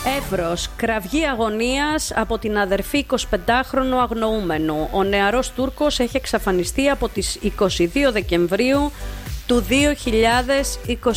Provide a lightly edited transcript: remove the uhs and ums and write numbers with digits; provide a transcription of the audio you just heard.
Εύρος, κραυγή αγωνίας από την αδερφή 25χρονου αγνοούμενου. Ο νεαρός Τούρκος έχει εξαφανιστεί από τις 22 Δεκεμβρίου του 2022.